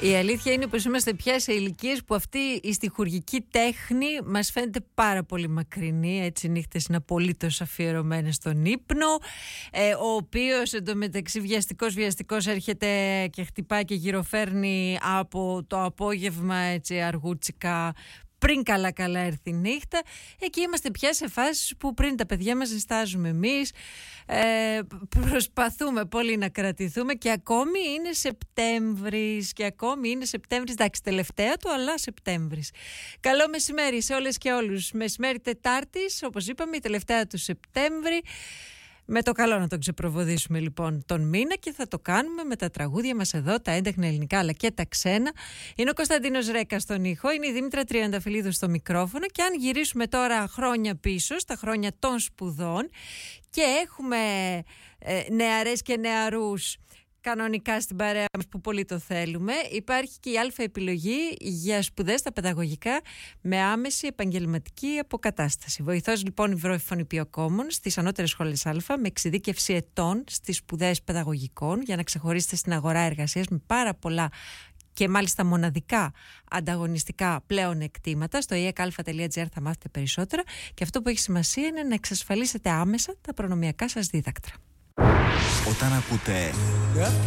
Η αλήθεια είναι πως είμαστε πια σε ηλικίες που αυτή η στιχουργική τέχνη μας φαίνεται πάρα πολύ μακρινή. Έτσι, οι νύχτες είναι απολύτως αφιερωμένες στον ύπνο, ο οποίος εντωμεταξύ βιαστικός έρχεται και χτυπάει και γυροφέρνει από το απόγευμα, έτσι αργούτσικα, πριν καλά έρθει η νύχτα. Εκεί είμαστε πια σε φάσεις που πριν τα παιδιά μας ζεστάζουμε εμείς, προσπαθούμε πολύ να κρατηθούμε και ακόμη είναι Σεπτέμβρης, εντάξει, τελευταία του, αλλά Σεπτέμβρης. Καλό μεσημέρι σε όλες και όλους. Μεσημέρι Τετάρτης, όπως είπαμε, η τελευταία του Σεπτέμβρη. Με το καλό να τον ξεπροβοδίσουμε λοιπόν τον μήνα και θα το κάνουμε με τα τραγούδια μας εδώ, τα έντεχνα ελληνικά αλλά και τα ξένα. Είναι ο Κωνσταντίνος Ρέκας στον ήχο, είναι η Δήμητρα Τριανταφυλλίδου στο μικρόφωνο και αν γυρίσουμε τώρα χρόνια πίσω, στα χρόνια των σπουδών και έχουμε νεαρές και νεαρούς κανονικά στην παρέα μας που πολύ το θέλουμε, υπάρχει και η Α επιλογή για σπουδές στα παιδαγωγικά με άμεση επαγγελματική αποκατάσταση. Βοηθός λοιπόν υφροφωνηπιοκόμων στις ανώτερες σχολές Α με εξειδίκευση ετών στις σπουδές παιδαγωγικών για να ξεχωρίσετε στην αγορά εργασίας με πάρα πολλά και μάλιστα μοναδικά ανταγωνιστικά πλέον εκτήματα. Στο eekalfa.gr θα μάθετε περισσότερα και αυτό που έχει σημασία είναι να εξασφαλίσετε άμεσα τα προνομιακά σας δίδακτρα. Όταν ακούτε